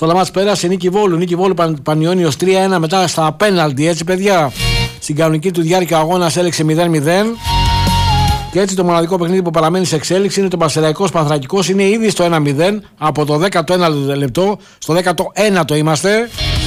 Στο Λαμάτς πέρασε Νίκη Βόλου Πανιώνιος 3-1 μετά στα πέναλτι, έτσι παιδιά. Στην κανονική του διάρκεια ο αγώνας έλεξε 0-0. Και έτσι το μοναδικό παιχνίδι που παραμένει σε εξέλιξη είναι το Πανσεραϊκός Πανθρακικός. Είναι ήδη στο 1-0 από το 19ο λεπτό, στο 19ο είμαστε.